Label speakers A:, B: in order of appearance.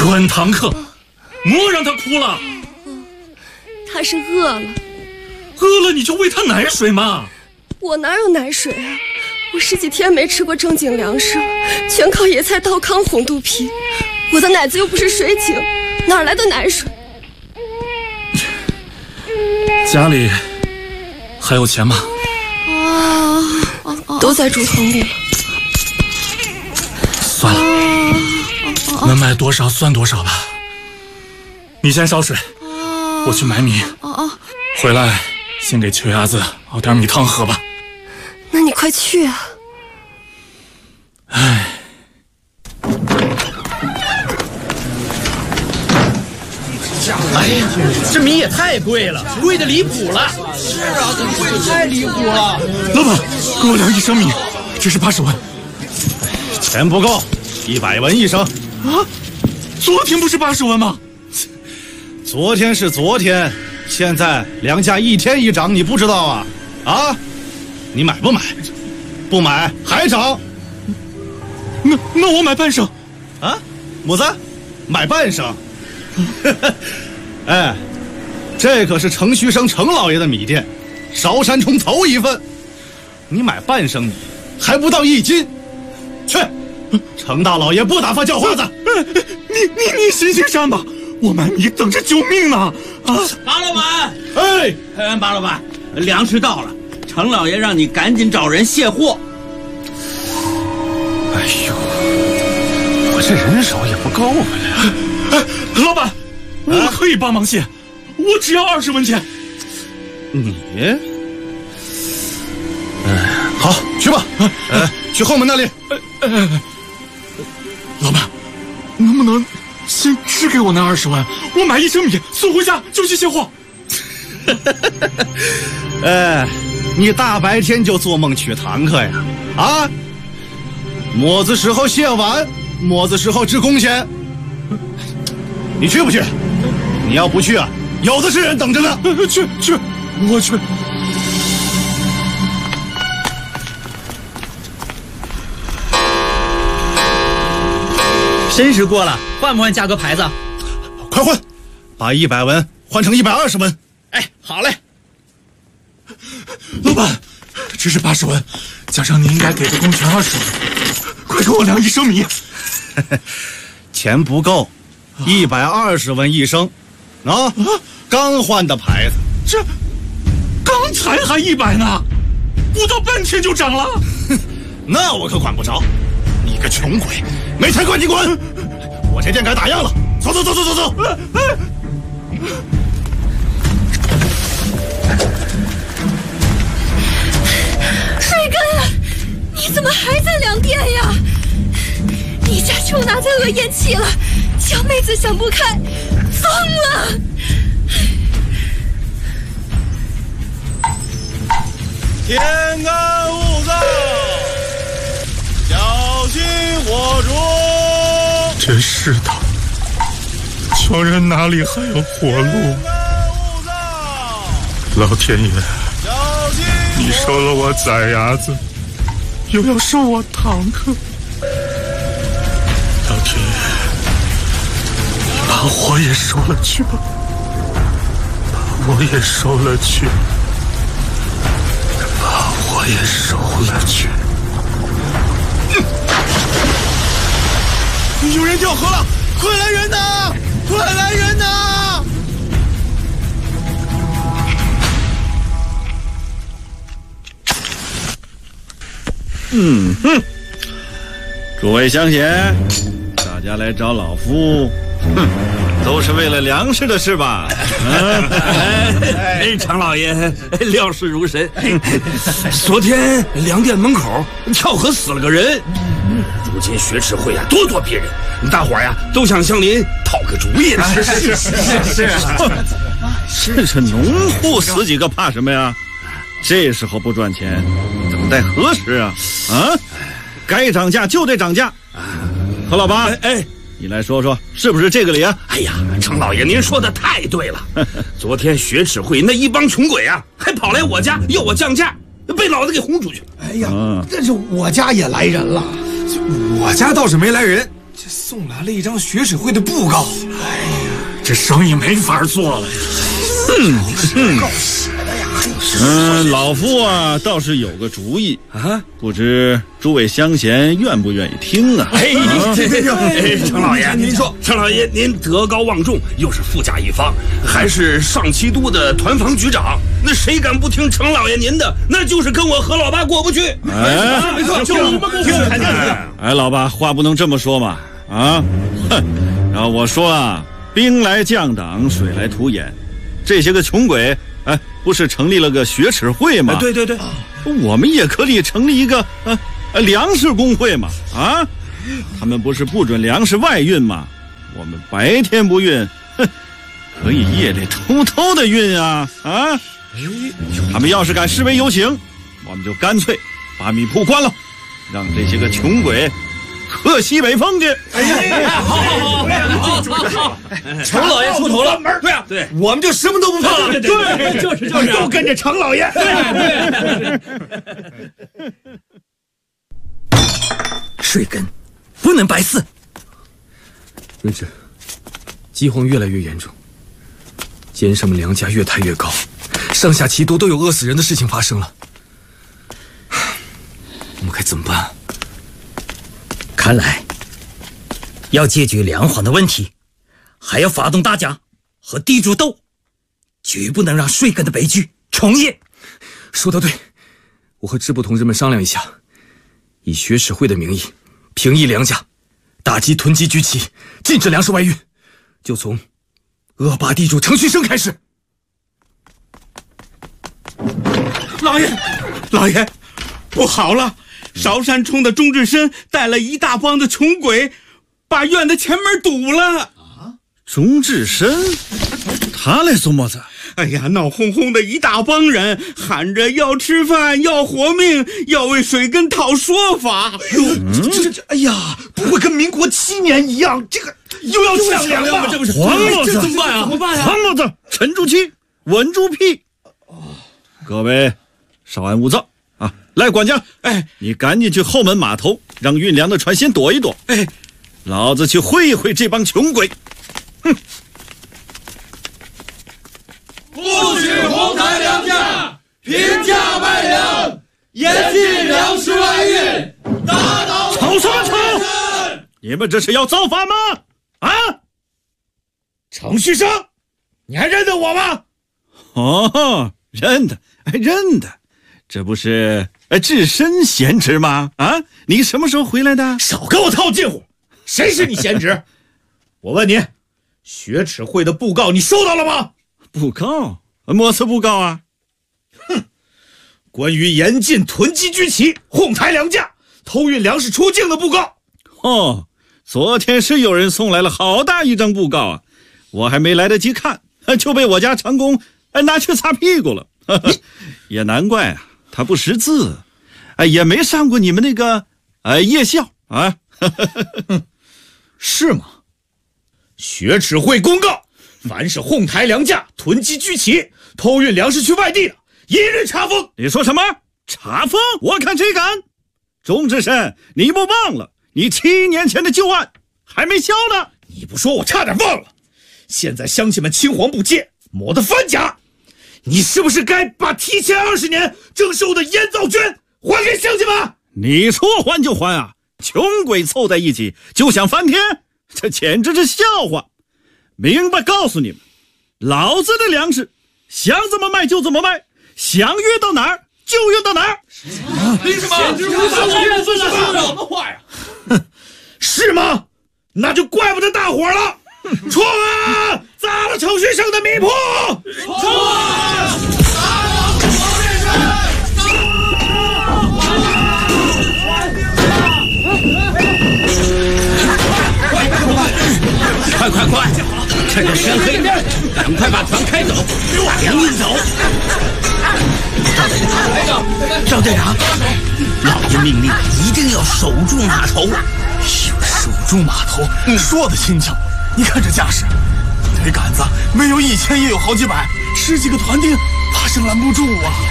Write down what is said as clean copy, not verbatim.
A: 管堂客，莫让他哭了。
B: 他是饿了。
A: 饿了你就喂他奶水嘛。
B: 我哪有奶水啊？我10几天没吃过正经粮食了，全靠野菜、稻糠哄肚皮。我的奶子又不是水井，哪来的奶水？
A: 家里还有钱吗？
B: 都在竹筒里了。
A: 算了，能买多少算多少吧。你先烧水，我去买米。回来先给秋鸭子熬点米汤喝吧。
B: 那你快去啊！
A: 哎，
C: 这米也太贵了，贵的离谱了。是啊，这贵的太离谱了。
A: 老板，给我2一升米，这是80文。
D: 钱不够，100文1升。
A: 啊，昨天不是80文吗？
D: 昨天是昨天，现在粮价1天1涨，你不知道啊？啊，你买不买？不买还涨。
A: 那我买半升。
D: 啊，母子，买半升。哎，这可是程旭生程老爷的米店，烧山虫头一份。你买半升米，还不到1斤。去，程大老爷不打发叫花子。
A: 你行行善吧，我买米等着救命呢。啊，
C: 八老板，
D: 哎，
C: 八老板，粮食到了，程老爷让你赶紧找人卸货。
D: 哎呦，我这人手也不够了呀。
A: 老板，我可以帮忙卸，我只要20文钱。
D: 你，好，去吧。去后门那里。
A: 老板，能不能先支给我那20文？我买1升米送回家就去卸货。
D: 哎，你大白天就做梦娶堂客呀？啊？么子时候卸碗，么子时候支工钱。你去不去？你要不去啊，有的是人等着呢。
A: 去，我去。
C: 申时过了，换不换价格牌子？
D: 快换，把100文换成120文。
C: 哎，好嘞。
A: 老板，这是80文，加上你应该给的工钱20文，快给我量1升米。
D: 钱不够，120文1升，啊，刚换的牌子。
A: 这刚才还100呢，不到半天就涨了。
D: 那我可管不着，你个穷鬼，没钱管你管。我这店该打烊了，走。
B: 帅哥，你怎么还在粮店呀？你家臭拿在恶咽气了，小妹子想不开，疯了。
D: 天干物燥，小心火烛。
A: 真是的，穷人哪里还有活路？老天爷，你收了我崽伢子，又要收我堂客。老天爷，你把我也收了去吧，把我也收了去，把我也收了去。
D: 有人掉河了，快来人呐！快来人呐！诸位乡贤，大家来找老夫，都是为了粮食的事吧？
C: 常老爷料事如神。昨天粮店门口跳河死了个人，如今学吃会啊咄咄逼人，大伙儿呀都想向您讨个主意呢。
D: 是这农户死几个怕什么呀？这时候不赚钱，等待何时啊？啊，该涨价就得涨价。何老八，你来说说，是不是这个理啊？
C: 哎呀，程老爷，您说的太对了。昨天学齿会那一帮穷鬼啊，还跑来我家要我降价，被老子给轰出去了。
E: 哎呀，但是我家也来人了，我家倒是没来人， 送来了一张学史会的布告。
A: 哎呀，这生意没法做了呀。
E: 告写的呀，
D: 老夫啊倒是有个主意
C: 啊，
D: 不知诸位乡贤愿不愿意听啊？
C: 程老爷，您说，程老爷您德高望重，又是富甲一方，还是上七都的团防局长，那谁敢不听程老爷您的？那就是跟我何老八过不去。
D: 哎，
C: 没错，就你们过不去。
D: 哎，老八，话不能这么说嘛！啊，哼，然后我说啊，兵来将挡，水来土掩，这些个穷鬼，哎，不是成立了个学齿会吗？
C: 对，
D: 我们也可以成立一个粮食工会嘛！啊，他们不是不准粮食外运吗？我们白天不运，可以夜里偷偷的运啊！啊，他们要是敢示威游行，我们就干脆把米铺关了，让这些个穷鬼喝西北风去！
C: 好，程老爷出头了，对啊，对，
E: 我们就什么都不怕了。
C: 对，就是，
E: 都跟着程老爷。
C: 对。
E: 税根不能白肆。润之，饥荒越来越严重，奸商们粮价越抬越高，上下七都有饿死人的事情发生了。我们该怎么办？
F: 看来要解决粮荒的问题，还要发动大家和地主斗，绝不能让税根的悲剧重演。
E: 说得对，我和支部同志们商量一下，以学史会的名义平抑粮价，打击囤积居奇，禁止粮食外运，就从恶霸地主程旭生开始。
G: 老爷，不好了！韶山冲的钟志深带了一大帮的穷鬼，把院的前门堵了。
D: 啊，钟志深，他来做么子？
G: 哎呀，闹哄哄的一大帮人，喊着要吃饭，要活命，要为水根讨说法。
E: 这，哎呀，不会跟民国7年一样，这个又要抢粮吧？
C: 这不是
D: 黄骡子，
C: 这怎么办啊？怎么办呀？
D: 黄骡子，沉住气，稳住屁。各位，稍安勿躁啊！来，管家，
G: 哎，
D: 你赶紧去后门码头，让运粮的船先躲一躲。
G: 哎，
D: 老子去会一会这帮穷鬼。哼！
H: 不许哄抬粮价，平价卖粮，严禁粮食外运，打倒
D: 吵什么吵？你们这是要造反吗？啊！
E: 程旭生，你还认得我吗？
D: 哦，认得，这不是志深贤侄吗？啊，你什么时候回来的？
E: 少跟我套近乎，谁是你贤侄？我问你，学齿会的布告你收到了吗？
D: 布告？么次布告啊？
E: 哼，关于严禁囤积居奇、哄抬粮价、偷运粮食出境的布告。
D: 哦，昨天是有人送来了好大一张布告啊，我还没来得及看，就被我家长工拿去擦屁股了。也难怪啊，他不识字，也没上过你们那个夜校啊。
E: 是吗？学齿会公告，凡是哄抬粮价、囤积居奇、偷运粮食去外地的，一律查封。
D: 你说什么？查封？我看谁敢！钟志深，你不忘了你7年前的旧案还没消呢？
E: 你不说我差点忘了。现在乡亲们青黄不接，磨得翻甲，你是不是该把提前20年征收的烟皂捐还给乡亲们？
D: 你说还就还啊！穷鬼凑在一起就想翻天，这简直是笑话！明白告诉你们，老子的粮食想怎么卖就怎么卖，想运到哪儿就运到哪儿。
H: 凭什么？简直无法无天，这是什么话呀？
E: 哼，是吗？那就怪不得大伙了。冲啊！砸了程旭生的米铺！
H: 冲啊！砸了黄面
C: 快！趁着天黑，赶快把船开走，把粮运走。
F: 赵队长，老爷命令一定要守住码头。
E: 守住码头，说的轻巧。你看这架势，腿杆子没有1000也有好几百，10几个团丁怕是拦不住啊！